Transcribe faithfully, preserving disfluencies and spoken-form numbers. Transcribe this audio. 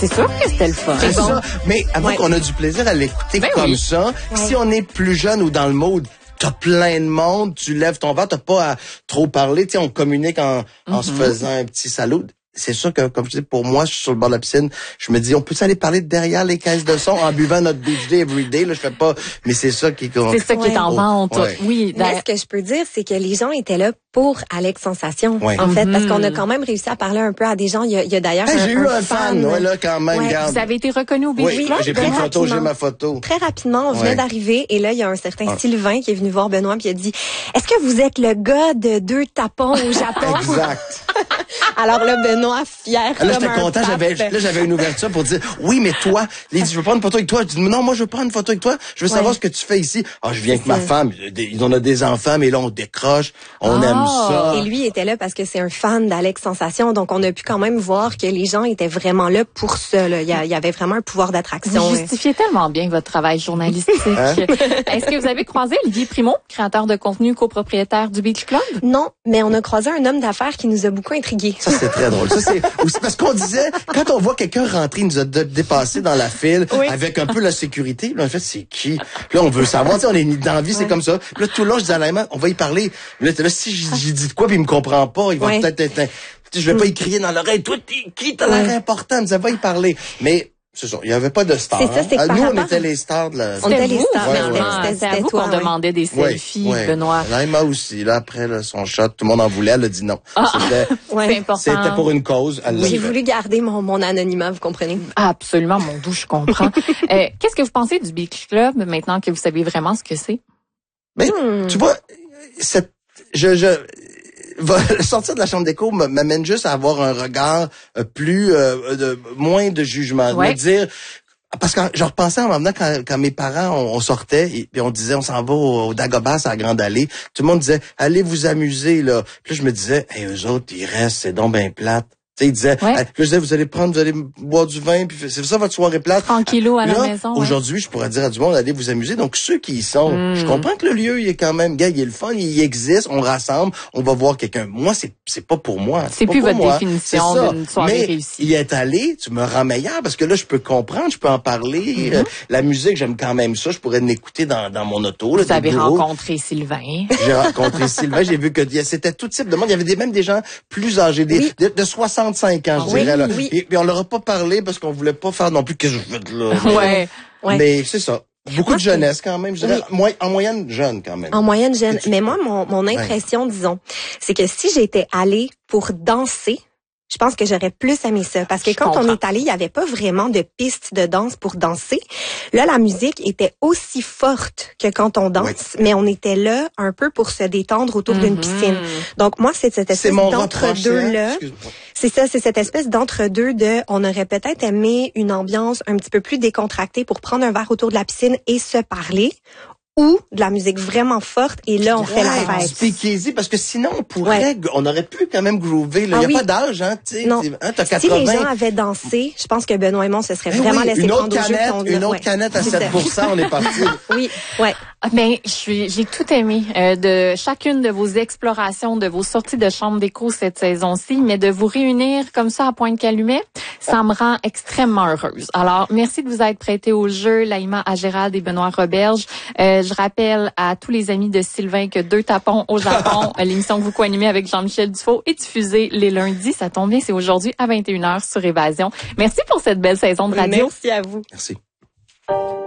C'est sûr que c'était le fun. C'est ça. Mais avant Ouais. qu'on a du plaisir à l'écouter Ben comme oui. ça, Ouais. si on est plus jeune ou dans le mode, t'as plein de monde, tu lèves ton verre, t'as pas à trop parler, tu sais, on communique en, en se faisant un petit salut. C'est sûr que, comme je dis, pour moi, je suis sur le bord de la piscine, je me dis, on peut aller parler derrière les caisses de son en buvant notre beach day everyday, là, je fais pas, mais c'est ça qui est... C'est ça qui est en Ouais. vente. Ouais. Oui. Mais ce que je peux dire, c'est que les gens étaient là pour Alex Sensation, Ouais. en fait, Mhm. parce qu'on a quand même réussi à parler un peu à des gens. Il y a, il y a d'ailleurs Hey, un, j'ai eu un fan, ouais, là, quand même, Ouais, regarde. Vous avez été reconnu au Beach Oui, Club? j'ai pris une très photo, j'ai rapidement. ma photo. Très rapidement, on venait Ouais. d'arriver et là, il y a un certain Ah. Sylvain qui est venu voir Benoît puis il a dit « Est-ce que vous êtes le gars de deux tapons au Japon? » Exact. Alors là, Benoît, fier Là, comme j'étais un content, pape. j'avais, là, j'avais une ouverture pour dire, oui, mais toi, il dit, je veux prendre une photo avec toi. Je dis, non, moi, je veux prendre une photo avec toi. Je veux Ouais. savoir ce que tu fais ici. Ah, je viens avec C'est ma ça. femme. Ils ont des enfants, mais là, on décroche. On Ah. aime ça. Et lui était là parce que c'est un fan d'Alex Sensation, donc on a pu quand même voir que les gens étaient vraiment là pour ça. Là. Il, y a, il y avait vraiment un pouvoir d'attraction. Vous justifiez tellement bien votre travail journalistique. Hein? Est-ce que vous avez croisé Olivier Primo, créateur de contenu, copropriétaire du Beach Club? Non, mais on a croisé un homme d'affaires qui nous a beaucoup intrigués. Ça, c'est très drôle. Ça, c'est aussi parce qu'on disait, quand on voit quelqu'un rentrer, il nous a de- dépassé dans la file, Oui. avec un peu la sécurité. Puis là, en fait, c'est qui? Puis là, on veut savoir. Tu sais, on est dans la vie, c'est comme ça. Puis là, tout le long, je dis à Laïma, on va y parler. Puis là, là, si j'ai j'ai dit de quoi, puis il me comprend pas, il va Ouais. peut-être être... un- Tu sais, je vais pas y crier dans l'oreille. Toi, t'es qui? T'as l'air Ouais. important. Ça va y parler. Mais, c'est ça. Il y avait pas de stars. C'est ça, c'est que hein. par Nous, on rapport- était les stars de la... On était les vous, stars, ouais, finalement. ouais. C'était- C'est à c'était vous toi, qu'on ouais. demandait des Ouais, selfies, ouais. Benoît. Laïma aussi. Là, après, là, son shot, tout le monde en voulait. Elle a dit non. Ah. C'était, Ouais. C'est important. c'était pour une cause. Elle l'a J'ai fait. voulu garder mon, mon anonymat, vous comprenez? Ah, absolument, mon doux, je comprends. Euh, Qu'est-ce que vous pensez du Beach Club maintenant que vous savez vraiment ce que c'est? Mais, Hmm. tu vois, cette, je, je, va, sortir de la chambre d'écho m- m'amène juste à avoir un regard euh, plus, euh, de, moins de jugement. De Ouais. me dire, parce que je repensais en même temps quand, quand mes parents, on, on sortait et puis on disait, on s'en va au, au Dagobas à la Grande Allée. Tout le monde disait, allez vous amuser, là. Puis là, je me disais, hey, eux autres, ils restent, c'est donc ben plate. Tu sais, ils disaient, Ouais. hey, puis je disais, vous allez prendre, vous allez boire du vin, puis c'est ça votre soirée plate. Tranquillou à la Là, maison. ouais. aujourd'hui, je pourrais dire à du monde, allez vous amuser. Donc, ceux qui y sont, Mm. je comprends que le lieu, il est quand même, gars, il est le fun, il existe, on rassemble, on va voir quelqu'un. Moi, c'est, c'est pas pour moi. C'est pas plus pour votre moi. définition C'est ça. d'une soirée Mais réussie. y être allé, tu me rends meilleur parce que là, je peux comprendre, je peux en parler. Mm-hmm. Euh, la musique, j'aime quand même ça. Je pourrais l'écouter dans, dans mon auto. Là, Vous des avez bureaux. rencontré Sylvain. J'ai rencontré Sylvain, j'ai vu que y a- c'était tout type de monde. Il y avait des, même des gens plus âgés, des, Oui. de, de soixante-cinq ans, je Oui, dirais. Là. oui. Et puis on leur a pas parlé parce qu'on voulait pas faire non plus que je fais là. Ouais. Ouais. Mais c'est ça. Beaucoup Moi, de jeunesse quand même. Je dirais, Oui. moi, en moyenne, jeune quand même. En moyenne jeune. C'est-tu- Mais moi, mon, mon impression, disons, c'est que si j'étais allée pour danser, je pense que j'aurais plus aimé ça. Parce que Je quand comprends. on est allé, il n'y avait pas vraiment de piste de danse pour danser. Là, la musique était aussi forte que quand on danse, Oui. mais on était là un peu pour se détendre autour d'une Mhm. piscine. Donc moi, c'est cette C'est espèce mon reproche. hein. d'entre-deux-là. Excuse-moi. C'est ça, c'est cette espèce d'entre-deux de, on aurait peut-être aimé une ambiance un petit peu plus décontractée pour prendre un verre autour de la piscine et se parler, ou de la musique vraiment forte et là, on fait la Ouais, fête. du speakeasy, parce que sinon, on pourrait, Ouais. on aurait pu quand même groover. Là. Ah Il n'y a oui. pas d'âge, hein, tu sais. Non. t'es- Hein, t'as Si quatre-vingts. les gens avaient dansé, je pense que Benoît et moi, se serait Ben vraiment oui, laissé une autre prendre au jeu. canette, qu'on- une autre ouais. canette à C'est sept ça. pour cent, on est parti. Oui, ouais. Ah, ben, je suis, j'ai tout aimé euh, de chacune de vos explorations, de vos sorties de chambre d'écho cette saison-ci, mais de vous réunir comme ça à Pointe-Calumet, ça me rend extrêmement heureuse. Alors, merci de vous être prêté au jeu, Laïma Agérald et Benoît Roberge. Euh, je rappelle à tous les amis de Sylvain que Deux tapons au Japon, l'émission que vous co-animez avec Jean-Michel Dufault, est diffusée les lundis. Ça tombe bien, c'est aujourd'hui à vingt et une heures sur Évasion. Merci pour cette belle saison de radio. Merci à vous. Merci.